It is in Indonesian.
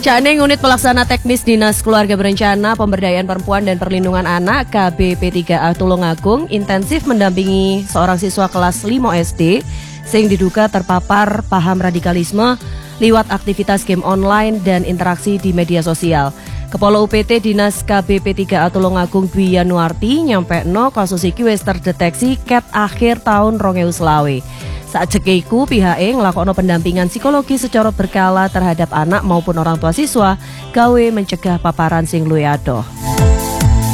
Caning Unit Pelaksana Teknis Dinas Keluarga Berencana Pemberdayaan Perempuan dan Perlindungan Anak KBP3A Tulungagung intensif mendampingi seorang siswa kelas 5 SD sing diduga terpapar paham radikalisme liwat aktivitas game online dan interaksi di media sosial. Kepala UPT Dinas KBP3A Tulungagung Dwi Yanuarti nyampekno kasus iki wis terdeteksi ket akhir tahun 2020. Saat cekiku, pihake nglakokno pendampingan psikologi secara berkala terhadap anak maupun orang tua siswa gawe mencegah paparan sing luwih adoh.